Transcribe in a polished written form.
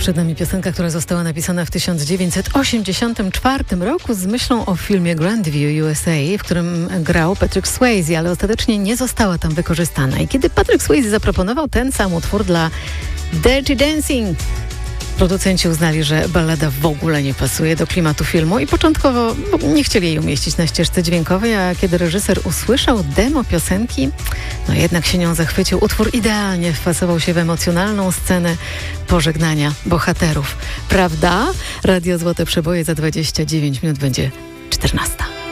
Przed nami piosenka, która została napisana w 1984 roku z myślą o filmie Grandview, USA, w którym grał Patrick Swayze, ale ostatecznie nie została tam wykorzystana. I kiedy Patrick Swayze zaproponował ten sam utwór dla Dirty Dancing, producenci uznali, że ballada w ogóle nie pasuje do klimatu filmu i początkowo nie chcieli jej umieścić na ścieżce dźwiękowej, a kiedy reżyser usłyszał demo piosenki, jednak się nią zachwycił. Utwór idealnie wpasował się w emocjonalną scenę pożegnania bohaterów. Prawda? Radio Złote Przeboje za 29 minut będzie 14.